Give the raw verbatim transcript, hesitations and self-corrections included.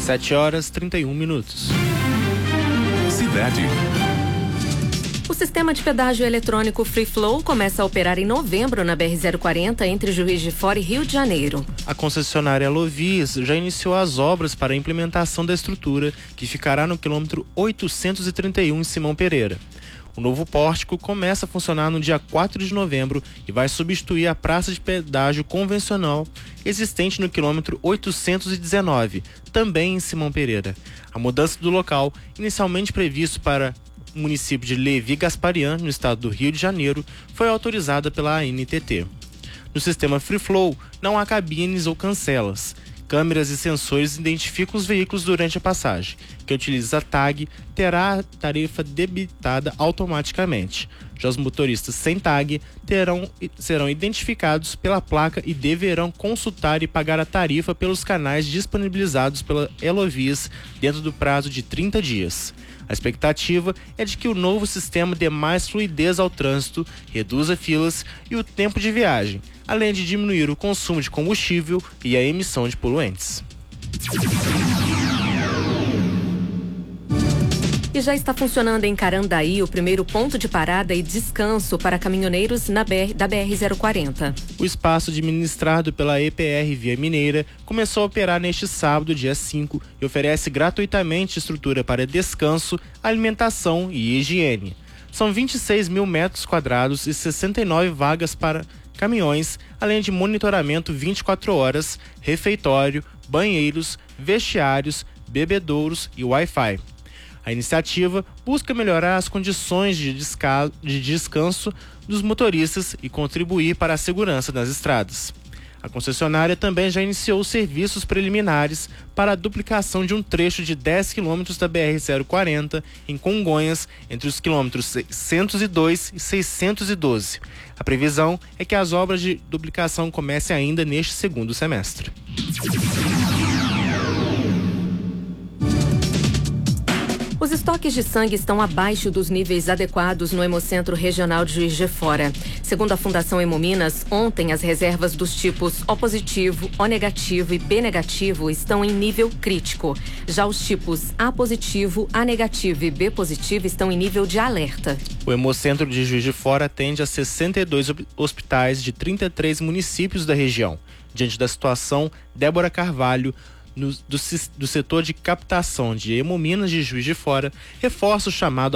sete horas e trinta e um minutos. Cidade. O sistema de pedágio eletrônico Free Flow começa a operar em novembro na B R zero quarenta entre Juiz de Fora e Rio de Janeiro. A concessionária Lovias já iniciou as obras para a implementação da estrutura, que ficará no quilômetro oitocentos e trinta e um em Simão Pereira. O novo pórtico começa a funcionar no dia quatro de novembro e vai substituir a praça de pedágio convencional existente no quilômetro oitocentos e dezenove, também em Simão Pereira. A mudança do local, inicialmente previsto para o município de Levi Gasparian, no estado do Rio de Janeiro, foi autorizada pela A N T T. No sistema Free Flow, não há cabines ou cancelas. Câmeras e sensores identificam os veículos durante a passagem. Quem utiliza a tag terá a tarifa debitada automaticamente. Já os motoristas sem tag terão, serão identificados pela placa e deverão consultar e pagar a tarifa pelos canais disponibilizados pela Elovias dentro do prazo de trinta dias. A expectativa é de que o novo sistema dê mais fluidez ao trânsito, reduza filas e o tempo de viagem, além de diminuir o consumo de combustível e a emissão de poluentes. E já está funcionando em Carandaí o primeiro ponto de parada e descanso para caminhoneiros na B R, da B R zero quarenta. O espaço administrado pela E P R Via Mineira começou a operar neste sábado, dia cinco, e oferece gratuitamente estrutura para descanso, alimentação e higiene. São vinte e seis mil metros quadrados e sessenta e nove vagas para caminhões, além de monitoramento vinte e quatro horas, refeitório, banheiros, vestiários, bebedouros e Wi-Fi. A iniciativa busca melhorar as condições de, desca... de descanso dos motoristas e contribuir para a segurança nas estradas. A concessionária também já iniciou serviços preliminares para a duplicação de um trecho de dez quilômetros da B R zero quarenta em Congonhas, entre os quilômetros seiscentos e dois e seiscentos e doze. A previsão é que as obras de duplicação comecem ainda neste segundo semestre. Os estoques de sangue estão abaixo dos níveis adequados no Hemocentro Regional de Juiz de Fora. Segundo a Fundação Hemominas, ontem as reservas dos tipos O positivo, O negativo e B negativo estão em nível crítico. Já os tipos A positivo, A negativo e B positivo estão em nível de alerta. O Hemocentro de Juiz de Fora atende a sessenta e dois hospitais de trinta e três municípios da região. Diante da situação, Débora Carvalho, No, do, do setor de captação de Hemominas de Juiz de Fora, reforça o chamado